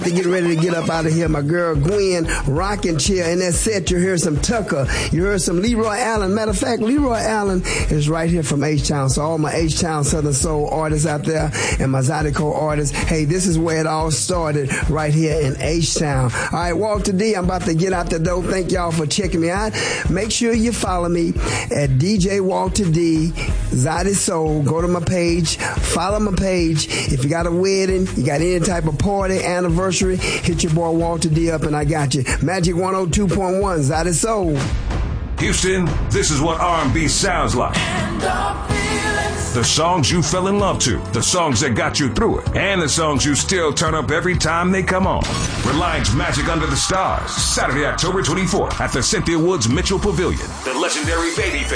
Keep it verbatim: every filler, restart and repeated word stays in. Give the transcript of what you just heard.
To get ready to get up out of here, my girl Gwen, rocking chair. In that set, you heard some Tucker. You heard some Leroy Allen. Matter of fact, Leroy Allen is right here from H-Town. So all my H-Town Southern Soul artists out there and my Zydeco artists, hey, this is where it all started, right here in H-Town. All right, Walter D, I'm about to get out the door. Thank y'all for checking me out. Make sure you follow me at D J Walter D, Zydeco Soul. Go to my page. Follow my page. If you got a wedding, you got any type of party, anniversary, hit your boy Walter D up and I got you. Magic one oh two point one, Zydeco Soul. Houston, this is what R and B sounds like. The songs you fell in love to, the songs that got you through it, and the songs you still turn up every time they come on. Reliance Magic Under the Stars, Saturday, October twenty-fourth at the Cynthia Woods Mitchell Pavilion. The legendary Babyface